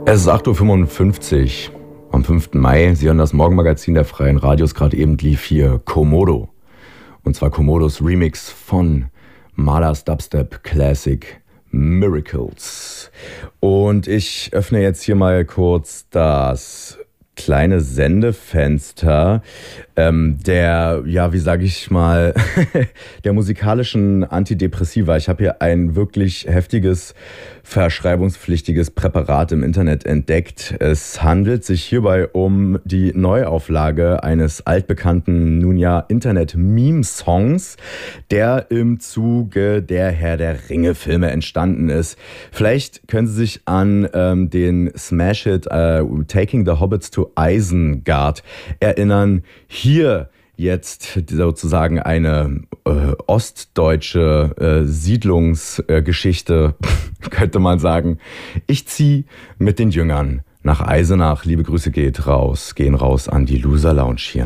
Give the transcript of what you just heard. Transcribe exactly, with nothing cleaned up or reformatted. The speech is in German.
Es ist acht Uhr fünfundfünfzig am fünften Mai. Sie hören das Morgenmagazin der Freien Radios. Gerade eben lief hier Komodo. Und zwar Komodos Remix von Mahlers Dubstep Classic Miracles. Und ich öffne jetzt hier mal kurz das kleine Sendefenster ähm, der, ja, wie sage ich mal, der musikalischen Antidepressiva. Ich habe hier ein wirklich heftiges, verschreibungspflichtiges Präparat im Internet entdeckt. Es handelt sich hierbei um die Neuauflage eines altbekannten, nun ja, Internet-Meme-Songs, der im Zuge der Herr der Ringe-Filme entstanden ist. Vielleicht können Sie sich an ähm, den Smash-Hit äh, Taking the Hobbits to Isengard erinnern. Hier jetzt sozusagen eine äh, ostdeutsche äh, Siedlungsgeschichte, äh, könnte man sagen. Ich ziehe mit den Jüngern nach Eisenach. Liebe Grüße geht raus, gehen raus an die Loser Lounge hier.